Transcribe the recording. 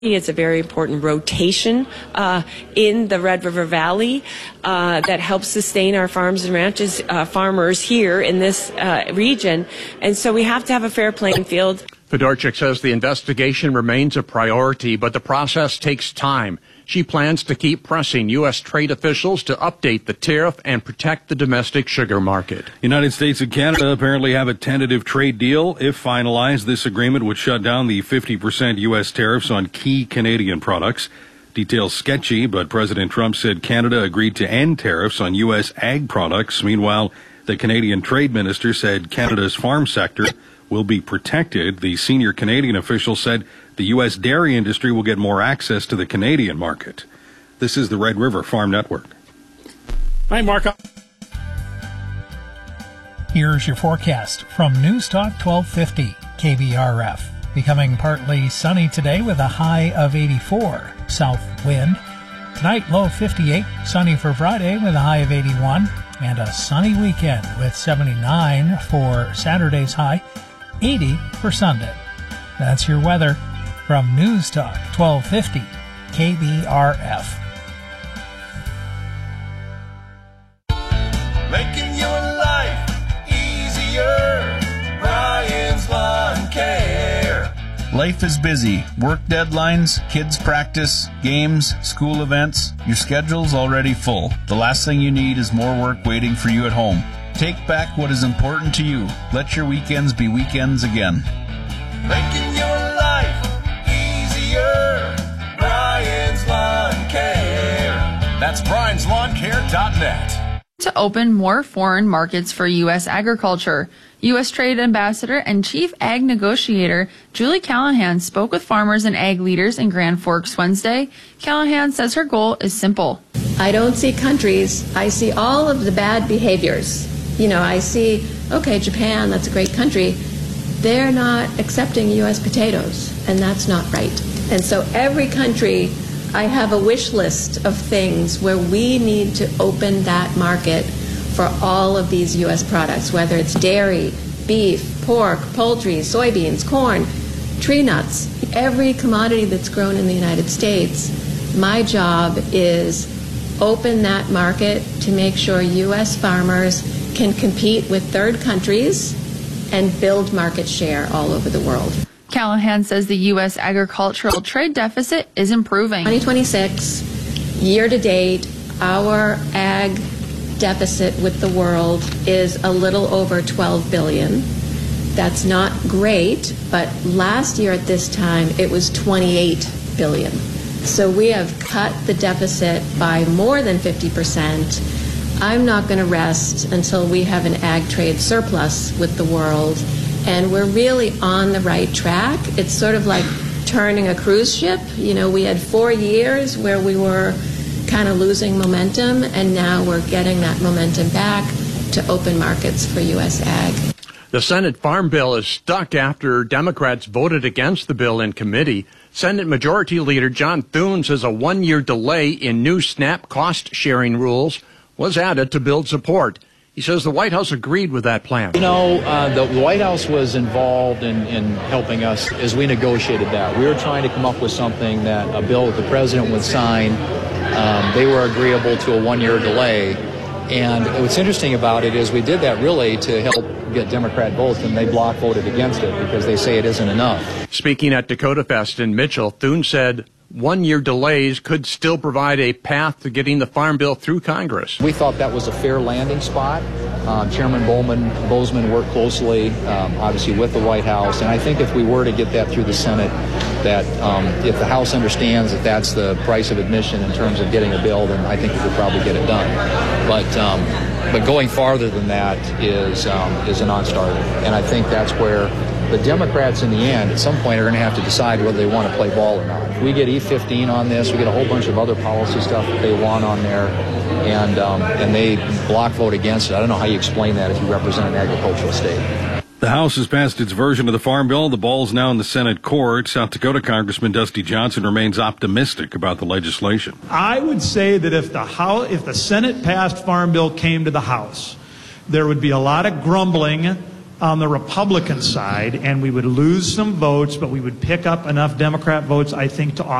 It's a very important rotation in the Red River Valley that helps sustain our farms and ranches, farmers here in this region. And so we have to have a fair playing field. Fedorchuk says the investigation remains a priority, but the process takes time. She plans to keep pressing U.S. trade officials to update the tariff and protect the domestic sugar market. United States and Canada apparently have a tentative trade deal. If finalized, this agreement would shut down the 50% U.S. tariffs on key Canadian products. Details sketchy, but President Trump said Canada agreed to end tariffs on U.S. ag products. Meanwhile, the Canadian trade minister said Canada's farm sector will be protected. The senior Canadian official said the U.S. dairy industry will get more access to the Canadian market. This is the Red River Farm Network. Hi, Marco. Here's your forecast from News Talk 1250 KBRF. Becoming partly sunny today with a high of 84. South wind. Tonight, low of 58. Sunny for Friday with a high of 81. And a sunny weekend with 79 for Saturday's high. 80 for Sunday. That's your weather from News Talk 1250 KBRF. Making your life easier. Brian's Lawn Care. Life is busy. Work deadlines, kids practice, games, school events. Your schedule's already full. The last thing you need is more work waiting for you at home. Take back what is important to you. Let your weekends be weekends again. Making your life easier. Brian's Lawn Care. That's Brian'sLawnCare.net. To open more foreign markets for U.S. agriculture. U.S. Trade Ambassador and Chief Ag Negotiator Julie Callahan spoke with farmers and ag leaders in Grand Forks Wednesday. Callahan says her goal is simple. I don't see countries. I see all of the bad behaviors. I see, okay, Japan, that's a great country. They're not accepting U.S. potatoes, and that's not right. And so every country, I have a wish list of things where we need to open that market for all of these U.S. products, whether it's dairy, beef, pork, poultry, soybeans, corn, tree nuts, every commodity that's grown in the United States. My job is open that market to make sure U.S. farmers can compete with third countries and build market share all over the world. Callahan says the U.S. agricultural trade deficit is improving. 2026, year to date, our ag deficit with the world is a little over $12 billion. That's not great, but last year at this time it was $28 billion. So we have cut the deficit by more than 50%. I'm not going to rest until we have an ag trade surplus with the world, and we're really on the right track. It's sort of like turning a cruise ship. We had 4 years where we were kind of losing momentum, and now we're getting that momentum back to open markets for U.S. ag. The Senate Farm Bill is stuck after Democrats voted against the bill in committee. Senate Majority Leader John Thune says a one-year delay in new SNAP cost-sharing rules was added to build support. He says the White House agreed with that plan. The White House was involved in helping us as we negotiated that. We were trying to come up with something that a bill that the president would sign. They were agreeable to a one-year delay. And what's interesting about it is we did that really to help get Democrat votes, and they block voted against it because they say it isn't enough. Speaking at Dakota Fest in Mitchell, Thune said one-year delays could still provide a path to getting the Farm Bill through Congress. We thought that was a fair landing spot. Chairman Bozeman worked closely, obviously, with the White House. And I think if we were to get that through the Senate, that if the House understands that that's the price of admission in terms of getting a bill, then I think we could probably get it done. But going farther than that is a non-starter. And I think that's where the Democrats, in the end, at some point, are going to have to decide whether they want to play ball or not. If we get E15 on this, we get a whole bunch of other policy stuff that they want on there, and they block vote against it. I don't know how you explain that if you represent an agricultural state. The House has passed its version of the Farm Bill. The ball's now in the Senate court. South Dakota Congressman Dusty Johnson remains optimistic about the legislation. I would say that if the Senate passed Farm Bill came to the House, there would be a lot of grumbling on the Republican side, and we would lose some votes, but we would pick up enough Democrat votes, I think, to